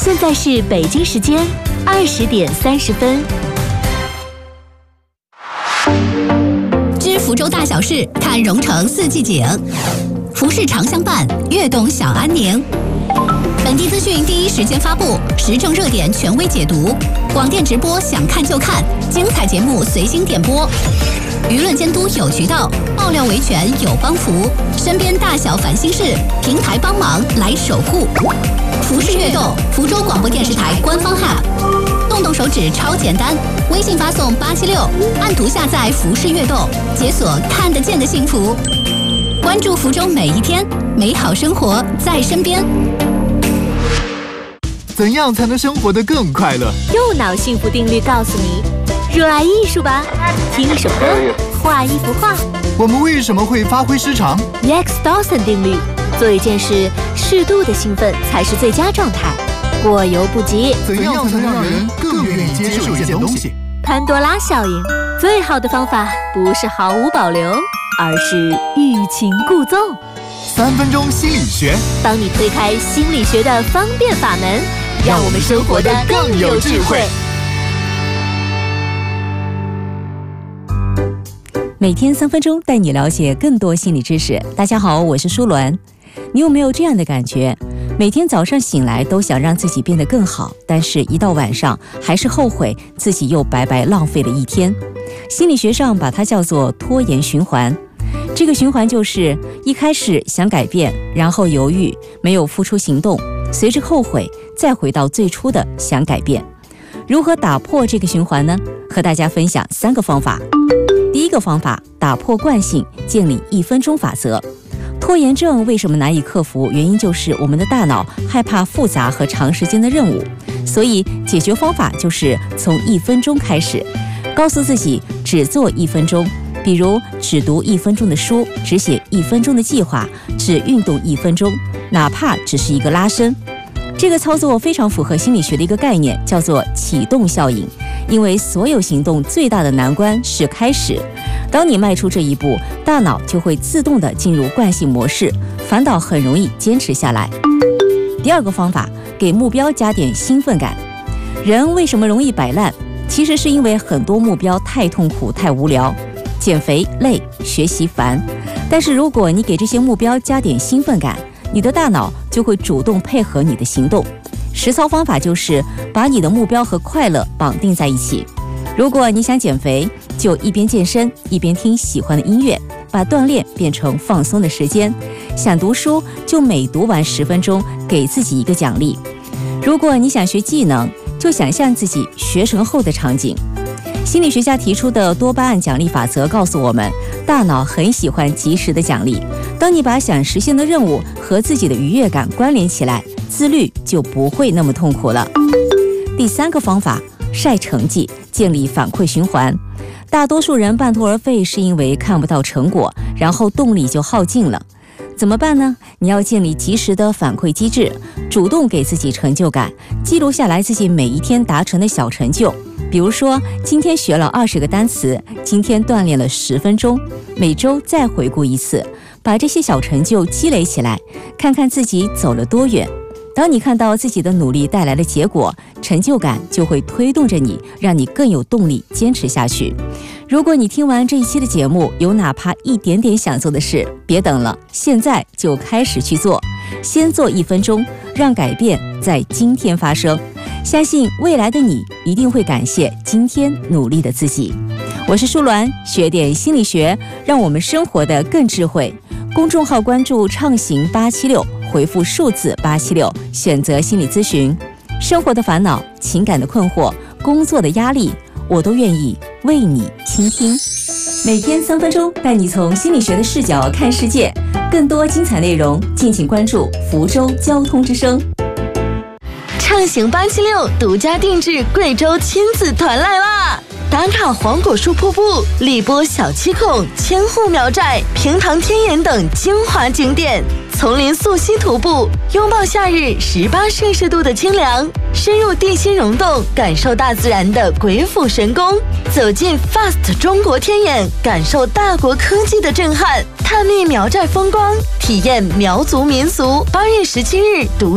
现在是北京时间20点30分。 知福州大小事，看蓉城四季景。服饰常相伴，悦动小安宁。本地资讯第一时间发布，时政热点权威解读，广电直播想看就看，精彩节目随心点播。舆论监督有渠道，爆料维权有帮扶，身边大小烦心事，平台帮忙来守护。服饰悦动，福州广播电视台官方 App， 动动手指超简单，微信发送876，按图下载服饰悦动，解锁看得见的幸福。关注福州每一天，美好生活在身边。 怎样才能生活得更快乐？ 右脑幸福定律告诉你：热爱艺术吧，听一首歌，画一幅画。 我们为什么会发挥失常 Lex Dawson 定律：做一件事，适度的兴奋才是最佳状态，过犹不及。 怎样才能让人更愿意接受一件东西？ 潘多拉效应：最好的方法不是毫无保留，而是欲擒故纵。 3分钟心理学， 帮你推开心理学的方便法门，让我们生活得更有智慧。 每天3分钟，带你了解更多心理知识。大家好，我是舒鸾。你有没有这样的感觉？每天早上醒来都想让自己变得更好，但是一到晚上还是后悔自己又白白浪费了一天。心理学上把它叫做拖延循环。这个循环就是一开始想改变，然后犹豫，没有付出行动，随之后悔，再回到最初的想改变。如何打破这个循环呢？和大家分享3个方法。第一个方法，打破惯性，建立1分钟法则。拖延症为什么难以克服？原因就是我们的大脑害怕复杂和长时间的任务，所以解决方法就是从1分钟开始，告诉自己只做1分钟。比如只读1分钟的书，只写1分钟的计划，只运动1分钟，哪怕只是一个拉伸。这个操作非常符合心理学的一个概念，叫做启动效应。因为所有行动最大的难关是开始，当你迈出这一步，大脑就会自动地进入惯性模式，反倒很容易坚持下来。第二个方法，给目标加点兴奋感。人为什么容易摆烂？其实是因为很多目标太痛苦、太无聊。减肥累，学习烦，但是如果你给这些目标加点兴奋感，你的大脑就会主动配合你的行动。实操方法就是把你的目标和快乐绑定在一起。如果你想减肥，就一边健身一边听喜欢的音乐，把锻炼变成放松的时间。想读书，就每读完10分钟，给自己一个奖励。如果你想学技能，就想象自己学成后的场景。心理学家提出的多巴胺奖励法则告诉我们，大脑很喜欢及时的奖励。当你把想实现的任务和自己的愉悦感关联起来，自律就不会那么痛苦了。第3个方法，晒成绩，建立反馈循环。大多数人半途而废是因为看不到成果，然后动力就耗尽了。怎么办呢？你要建立及时的反馈机制，主动给自己成就感，记录下来自己每一天达成的小成就。比如说，今天学了20个单词，今天锻炼了10分钟，每周再回顾一次，把这些小成就积累起来，看看自己走了多远。当你看到自己的努力带来的结果，成就感就会推动着你，让你更有动力坚持下去。如果你听完这一期的节目，有哪怕一点点想做的事，别等了，现在就开始去做。先做1分钟，让改变在今天发生。相信未来的你一定会感谢今天努力的自己。我是舒鸾，学点心理学，让我们生活得更智慧。公众号关注畅行876，回复数字876，选择心理咨询。生活的烦恼、情感的困惑、工作的压力，我都愿意为你倾听。每天3分钟，带你从心理学的视角看世界。更多精彩内容，敬请关注福州交通之声。 畅行876独家定制贵州亲子团来啦！打卡黄果树瀑布、荔波小七孔、千户苗寨、平塘天眼等精华景点，丛林溯溪徒步，拥抱夏日18摄氏度的清凉，深入地心溶洞，感受大自然的鬼斧神工，走进 FAST 中国天眼，感受大国科技的震撼，探秘苗寨风光，体验苗族民俗。8月17日独